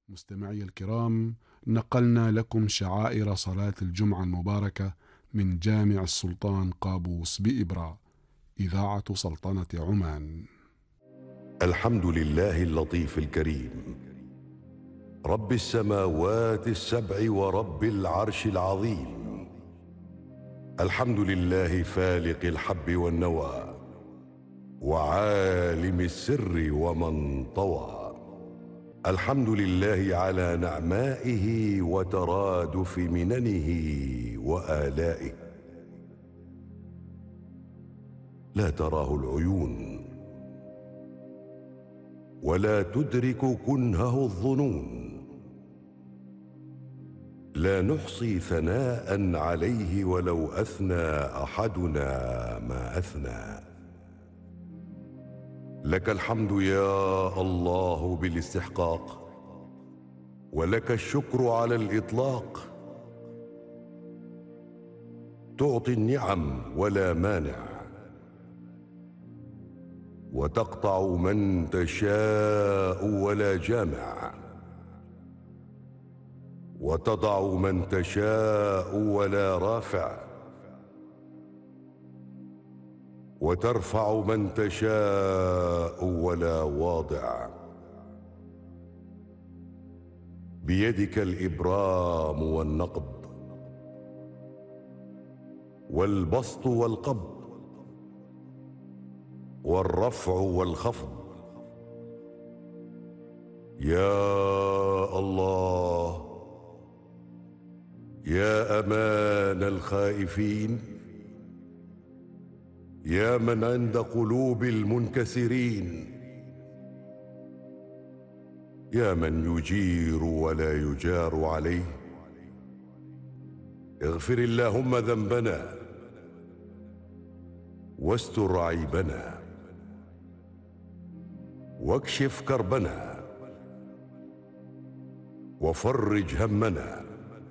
مستمعي الكرام، نقلنا لكم شعائر صلاة الجمعة المباركة من جامع السلطان قابوس بإبرة، إذاعة سلطنة عمان. الحمد لله اللطيف الكريم، رب السماوات السبع ورب العرش العظيم. الحمد لله فالق الحب والنوى، وعالم السر ومن طوى. الحمد لله على نعمائه وترادف مننه وآلائه. لا تراه العيون ولا تدرك كنهه الظنون، لا نحصي ثناء عليه ولو أثنى أحدنا ما أثنى. لك الحمد يا الله بالاستحقاق، ولك الشكر على الإطلاق. تعطي النعم ولا مانع، وتقطع من تشاء ولا جامع، وتضع من تشاء ولا رافع، وترفع من تشاء ولا واضع. بيدك الإبرام والنقض، والبسط والقبض، والرفع والخفض. يا الله، يا أمان الخائفين، يا من عند قلوب المنكسرين، يا من يجير ولا يجار عليه. اغفر اللهم ذنبنا، واستر عيبنا، واكشف كربنا، وفرج همنا،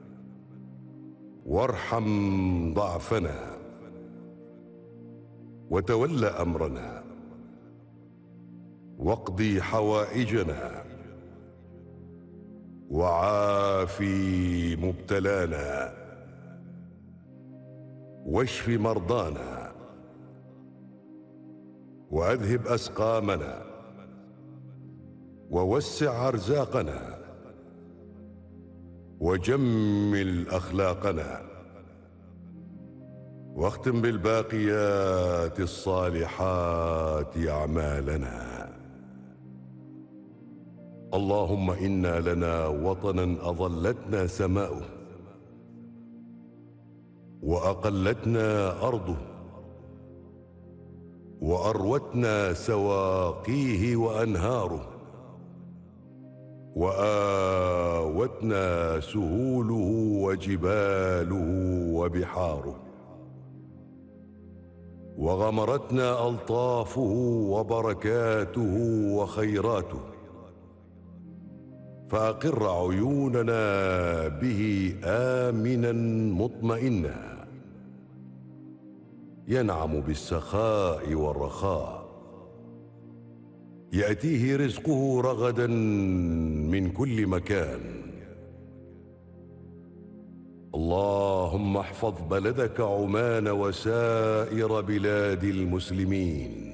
وارحم ضعفنا، وتول أمرنا، واقضي حوائجنا، وعافي مبتلانا، واشف مرضانا، وأذهب أسقامنا، ووسع أرزاقنا، وجمل أخلاقنا، واختم بالباقيات الصالحات أعمالنا. اللهم إنا لنا وطنا أظلتنا سماؤه، وأقلتنا أرضه، وأروتنا سواقيه وأنهاره، وآوتنا سهوله وجباله وبحاره، وغمرتنا ألطافه وبركاته وخيراته. فأقر عيوننا به آمنا مطمئنا، ينعم بالسخاء والرخاء، يأتيه رزقه رغدا من كل مكان. اللهم احفظ بلدك عمان وسائر بلاد المسلمين.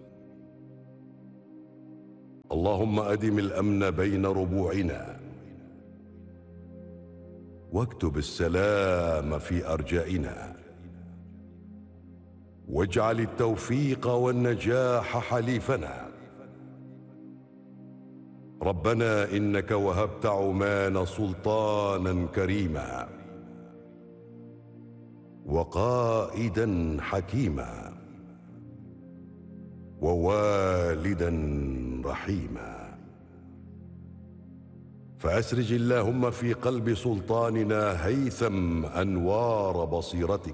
اللهم أدم الأمن بين ربوعنا، واكتب السلام في أرجائنا، واجعل التوفيق والنجاح حليفنا. ربنا إنك وهبت عمان سلطانا كريما، وقائدا حكيما، ووالدا رحيما. فأسرج اللهم في قلب سلطاننا هيثم أنوار بصيرتك،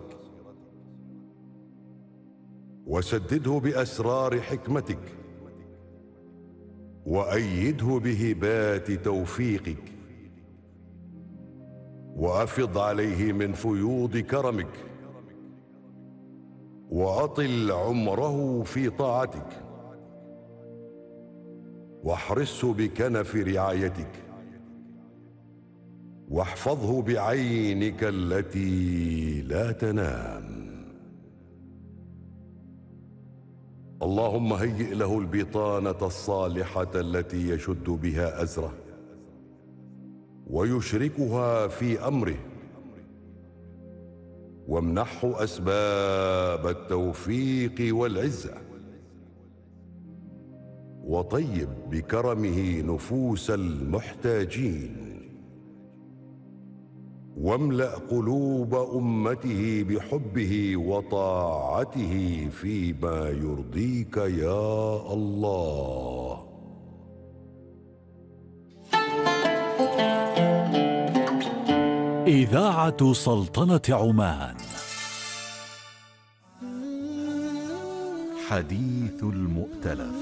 وسدده بأسرار حكمتك، وأيده بهبات توفيقك، وأفض عليه من فيوض كرمك، وأطل عمره في طاعتك، واحرسه بكنف رعايتك، واحفظه بعينك التي لا تنام. اللهم هيئ له البطانة الصالحة التي يشد بها أزره ويشركها في أمره، وامنحه أسباب التوفيق والعزة، وطيب بكرمه نفوس المحتاجين، واملأ قلوب أمته بحبه وطاعته فيما يرضيك يا الله. إذاعة سلطنة عمان. حديث المؤتلف.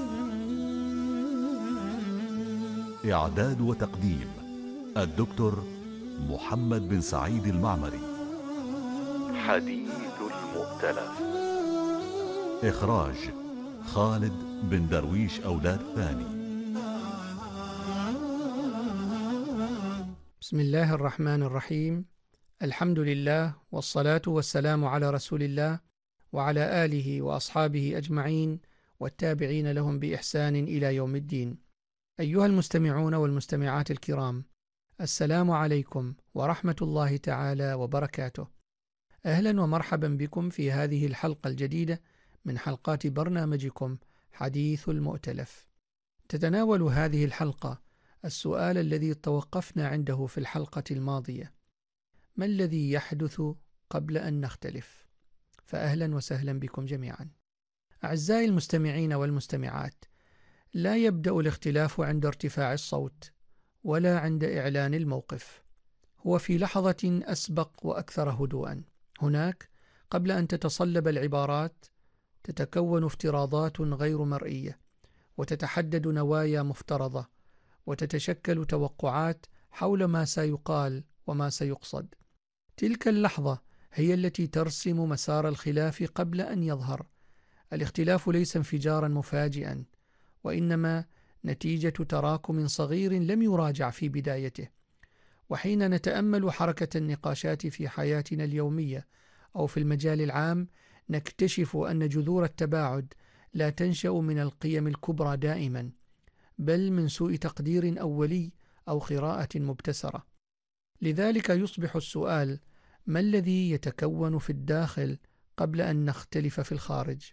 إعداد وتقديم الدكتور محمد بن سعيد المعمري. حديث المؤتلف. إخراج خالد بن درويش أولاد ثاني. بسم الله الرحمن الرحيم. الحمد لله والصلاة والسلام على رسول الله وعلى آله وأصحابه أجمعين والتابعين لهم بإحسان إلى يوم الدين. أيها المستمعون والمستمعات الكرام، السلام عليكم ورحمة الله تعالى وبركاته. أهلا ومرحبا بكم في هذه الحلقة الجديدة من حلقات برنامجكم حديث المؤتلف. تتناول هذه الحلقة السؤال الذي توقفنا عنده في الحلقة الماضية: ما الذي يحدث قبل أن نختلف؟ فأهلا وسهلا بكم جميعا. أعزائي المستمعين والمستمعات، لا يبدأ الاختلاف عند ارتفاع الصوت ولا عند إعلان الموقف، هو في لحظة أسبق وأكثر هدوءا. هناك قبل أن تتصلب العبارات تتكون افتراضات غير مرئية، وتتحدد نوايا مفترضة، وتتشكل توقعات حول ما سيقال وما سيقصد. تلك اللحظة هي التي ترسم مسار الخلاف قبل أن يظهر. الاختلاف ليس انفجارا مفاجئا، وإنما نتيجة تراكم صغير لم يراجع في بدايته. وحين نتأمل حركة النقاشات في حياتنا اليومية أو في المجال العام، نكتشف أن جذور التباعد لا تنشأ من القيم الكبرى دائما، بل من سوء تقدير أولي أو قراءة مبتسرة. لذلك يصبح السؤال: ما الذي يتكون في الداخل قبل أن نختلف في الخارج؟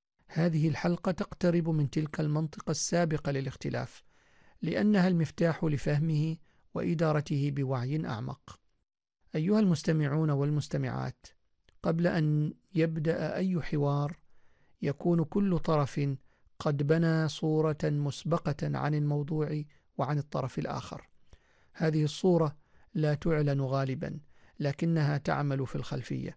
هذه الحلقة تقترب من تلك المنطقة السابقة للاختلاف، لأنها المفتاح لفهمه وإدارته بوعي أعمق. أيها المستمعون والمستمعات، قبل أن يبدأ أي حوار يكون كل طرف قد بنى صورة مسبقة عن الموضوع وعن الطرف الآخر. هذه الصورة لا تعلن غالبا، لكنها تعمل في الخلفية.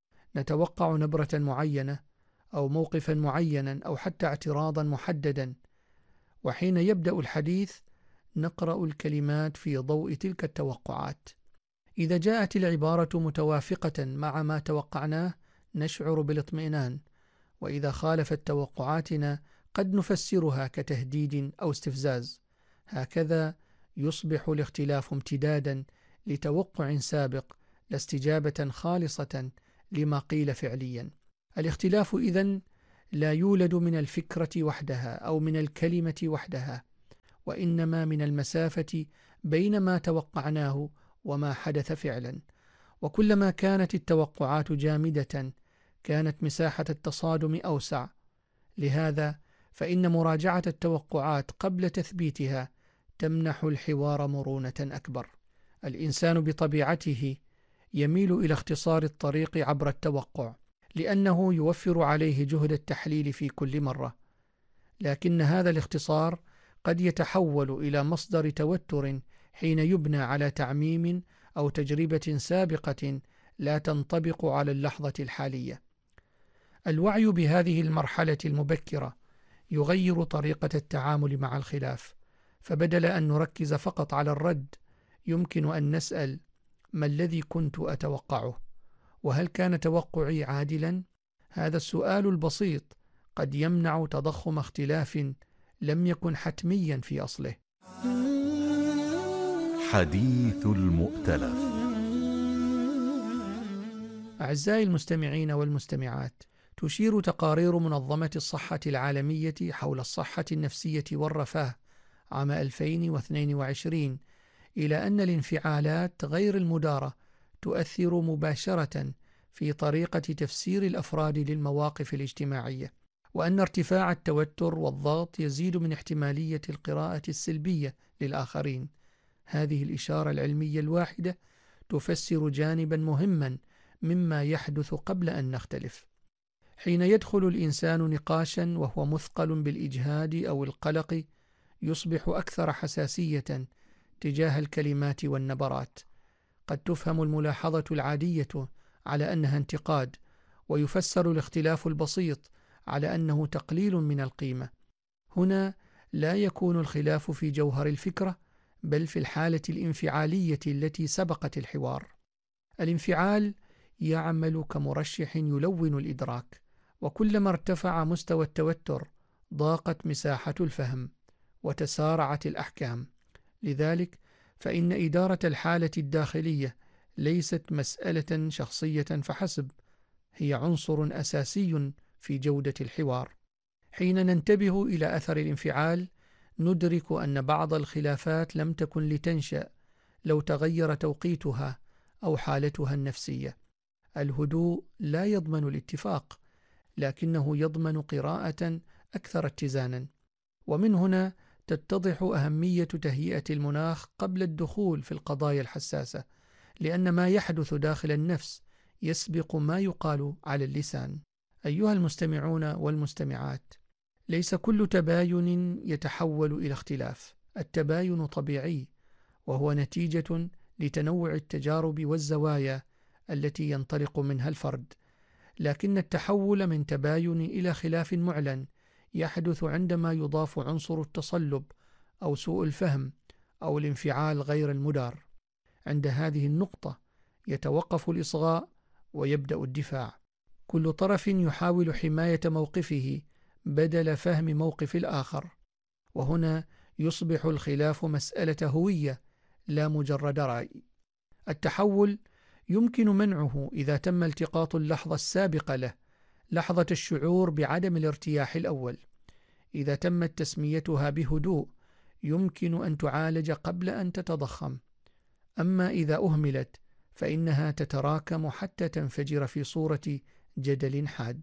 نتوقع نبرة معينة أو موقفا معينا أو حتى اعتراضا محددا، وحين يبدأ الحديث نقرأ الكلمات في ضوء تلك التوقعات. إذا جاءت العبارة متوافقة مع ما توقعناه نشعر بالاطمئنان، وإذا خالفت توقعاتنا قد نفسرها كتهديد أو استفزاز. هكذا يصبح الاختلاف امتدادا لتوقع سابق، لا استجابة خالصة لما قيل فعليا. الاختلاف إذن لا يولد من الفكرة وحدها أو من الكلمة وحدها، وإنما من المسافة بين ما توقعناه وما حدث فعلا. وكلما كانت التوقعات جامدة كانت مساحة التصادم أوسع. لهذا فإن مراجعة التوقعات قبل تثبيتها تمنح الحوار مرونة أكبر. الإنسان بطبيعته يميل إلى اختصار الطريق عبر التوقع، لأنه يوفر عليه جهد التحليل في كل مرة، لكن هذا الاختصار قد يتحول إلى مصدر توتر حين يبنى على تعميم أو تجربة سابقة لا تنطبق على اللحظة الحالية. الوعي بهذه المرحلة المبكرة يغير طريقة التعامل مع الخلاف، فبدل أن نركز فقط على الرد يمكن أن نسأل: ما الذي كنت أتوقعه؟ وهل كان توقعي عادلا؟ هذا السؤال البسيط قد يمنع تضخم اختلاف لم يكن حتميا في أصله. حديث المؤتلف. أعزائي المستمعين والمستمعات، تشير تقارير منظمة الصحة العالمية حول الصحة النفسية والرفاه عام 2022 إلى أن الانفعالات غير المدارة تؤثر مباشرة في طريقة تفسير الأفراد للمواقف الاجتماعية، وأن ارتفاع التوتر والضغط يزيد من احتمالية القراءة السلبية للآخرين. هذه الإشارة العلمية الواحدة تفسر جانبا مهما مما يحدث قبل أن نختلف. حين يدخل الإنسان نقاشا وهو مثقل بالإجهاد أو القلق، يصبح أكثر حساسية تجاه الكلمات والنبرات. قد تفهم الملاحظة العادية على أنها انتقاد، ويفسر الاختلاف البسيط على أنه تقليل من القيمة. هنا لا يكون الخلاف في جوهر الفكرة، بل في الحالة الانفعالية التي سبقت الحوار. الانفعال يعمل كمرشح يلون الإدراك، وكلما ارتفع مستوى التوتر ضاقت مساحة الفهم وتسارعت الأحكام. لذلك فإن إدارة الحالة الداخلية ليست مسألة شخصية فحسب، هي عنصر أساسي في جودة الحوار. حين ننتبه إلى أثر الانفعال، ندرك أن بعض الخلافات لم تكن لتنشأ لو تغير توقيتها أو حالتها النفسية. الهدوء لا يضمن الاتفاق، لكنه يضمن قراءة أكثر اتزانا. ومن هنا تتضح أهمية تهيئة المناخ قبل الدخول في القضايا الحساسة، لأن ما يحدث داخل النفس يسبق ما يقال على اللسان. أيها المستمعون والمستمعات، ليس كل تباين يتحول إلى اختلاف. التباين طبيعي، وهو نتيجة لتنوع التجارب والزوايا التي ينطلق منها الفرد، لكن التحول من تباين إلى خلاف معلن يحدث عندما يضاف عنصر التصلب أو سوء الفهم أو الانفعال غير المدار. عند هذه النقطة يتوقف الإصغاء ويبدأ الدفاع. كل طرف يحاول حماية موقفه بدل فهم موقف الآخر، وهنا يصبح الخلاف مسألة هوية لا مجرد رأي. التحول يمكن منعه إذا تم التقاط اللحظة السابقة له، لحظة الشعور بعدم الارتياح الأول. إذا تمت تسميتها بهدوء يمكن أن تعالج قبل أن تتضخم، أما إذا أهملت فإنها تتراكم حتى تنفجر في صورة جدل حاد.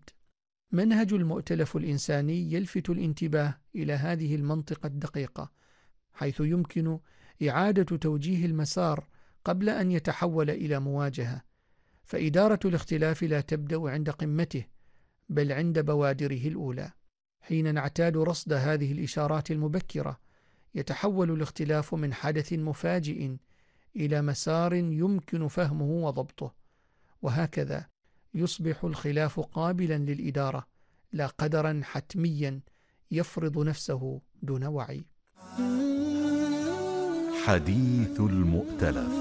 منهج المؤتلف الإنساني يلفت الانتباه إلى هذه المنطقة الدقيقة، حيث يمكن إعادة توجيه المسار قبل أن يتحول إلى مواجهة. فإدارة الاختلاف لا تبدأ عند قمته، بل عند بوادره الأولى. حين نعتاد رصد هذه الإشارات المبكرة، يتحول الاختلاف من حدث مفاجئ إلى مسار يمكن فهمه وضبطه، وهكذا يصبح الخلاف قابلا للإدارة، لا قدرا حتميا يفرض نفسه دون وعي. حديث المؤتلف.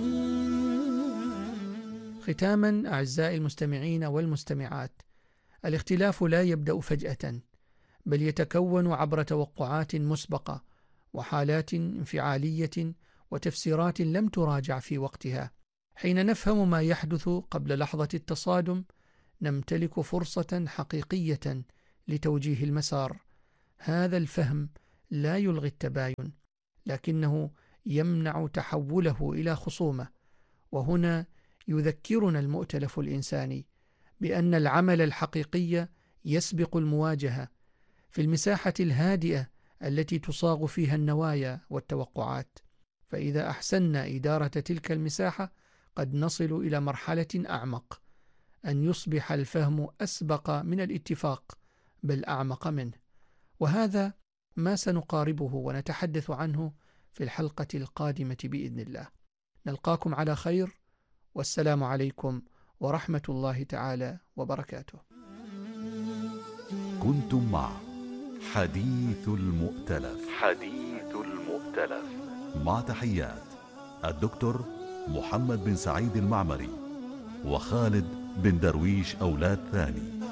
ختاما أعزائي المستمعين والمستمعات، الاختلاف لا يبدأ فجأة، بل يتكون عبر توقعات مسبقة وحالات انفعالية وتفسيرات لم تراجع في وقتها. حين نفهم ما يحدث قبل لحظة التصادم، نمتلك فرصة حقيقية لتوجيه المسار. هذا الفهم لا يلغي التباين، لكنه يمنع تحوله إلى خصومة. وهنا يذكرنا المؤتلف الإنساني بأن العمل الحقيقي يسبق المواجهة في المساحة الهادئة التي تصاغ فيها النوايا والتوقعات. فإذا أحسننا إدارة تلك المساحة قد نصل إلى مرحلة أعمق، أن يصبح الفهم أسبق من الاتفاق بل أعمق منه. وهذا ما سنقاربه ونتحدث عنه في الحلقة القادمة بإذن الله. نلقاكم على خير، والسلام عليكم ورحمة الله تعالى وبركاته. كنتم مع حديث المؤتلف. حديث المؤتلف مع تحيات الدكتور محمد بن سعيد المعمري وخالد بن درويش أولاد ثاني.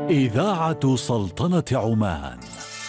إذاعة سلطنة عمان.